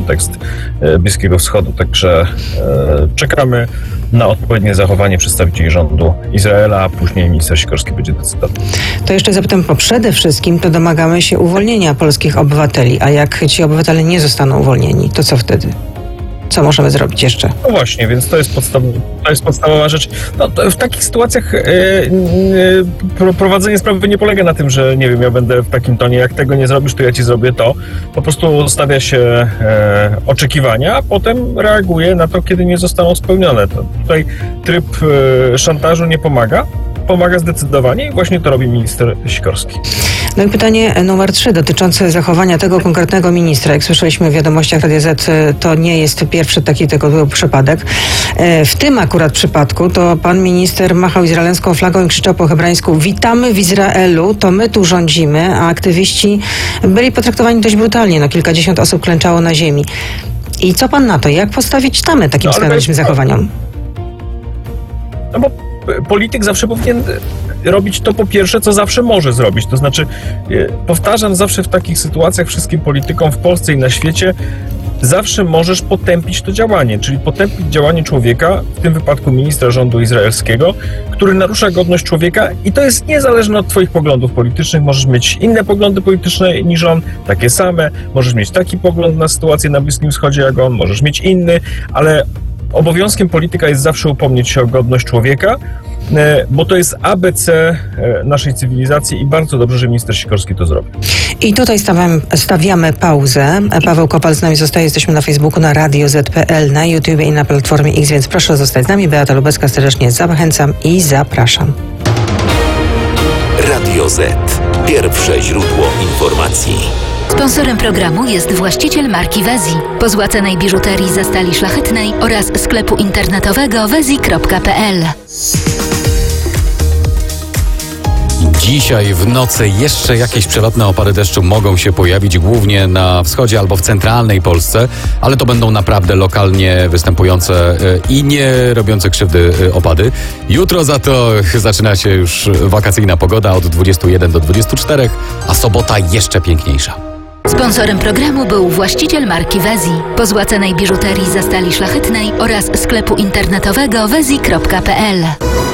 kontekst Bliskiego Wschodu. Także czekamy na odpowiednie zachowanie przedstawicieli rządu Izraela, a później minister Sikorski będzie decydował. To jeszcze zapytam, bo przede wszystkim to domagamy się uwolnienia polskich obywateli, a jak ci obywatele nie zostaną uwolnieni, to co wtedy? Co możemy zrobić jeszcze? No właśnie, więc to jest podstawowa rzecz. No, w takich sytuacjach prowadzenie sprawy nie polega na tym, że nie wiem, ja będę w takim tonie, jak tego nie zrobisz, to ja ci zrobię to. Po prostu stawia się oczekiwania, a potem reaguje na to, kiedy nie zostaną spełnione. To tutaj tryb szantażu nie pomaga. Pomaga zdecydowanie i właśnie to robi minister Sikorski. No i pytanie numer 3 dotyczące zachowania tego konkretnego ministra. Jak słyszeliśmy w wiadomościach Radia Z, to nie jest pierwszy taki tego przypadek. W tym akurat przypadku to pan minister machał izraelską flagą i krzyczał po hebrajsku: witamy w Izraelu, to my tu rządzimy, a aktywiści byli potraktowani dość brutalnie. No, kilkadziesiąt osób klęczało na ziemi. I co pan na to? Jak postawić tamę takim skandalicznym zachowaniom? No bo polityk zawsze powinien robić to po pierwsze, co zawsze może zrobić. To znaczy, powtarzam zawsze w takich sytuacjach wszystkim politykom w Polsce i na świecie, zawsze możesz potępić to działanie, czyli potępić działanie człowieka, w tym wypadku ministra rządu izraelskiego, który narusza godność człowieka i to jest niezależne od twoich poglądów politycznych. Możesz mieć inne poglądy polityczne niż on, takie same, możesz mieć taki pogląd na sytuację na Bliskim Wschodzie jak on, możesz mieć inny, ale obowiązkiem polityka jest zawsze upomnieć się o godność człowieka, bo to jest ABC naszej cywilizacji i bardzo dobrze, że minister Sikorski to zrobił. I tutaj stawiamy pauzę. Paweł Kopal z nami zostaje. Jesteśmy na Facebooku, na Radio Z.pl, na YouTubie i na Platformie X, więc proszę zostać z nami. Beata Lubecka, serdecznie zachęcam i zapraszam. Radio Z. Pierwsze źródło informacji. Sponsorem programu jest właściciel marki Wezi, pozłacanej biżuterii ze stali szlachetnej oraz sklepu internetowego wezi.pl. Dzisiaj w nocy jeszcze jakieś przelotne opady deszczu mogą się pojawić, głównie na wschodzie albo w centralnej Polsce, ale to będą naprawdę lokalnie występujące i nie robiące krzywdy opady. Jutro za to zaczyna się już wakacyjna pogoda od 21 do 24, a sobota jeszcze piękniejsza. Sponsorem programu był właściciel marki Wezi, pozłacanej biżuterii ze stali szlachetnej oraz sklepu internetowego wezi.pl.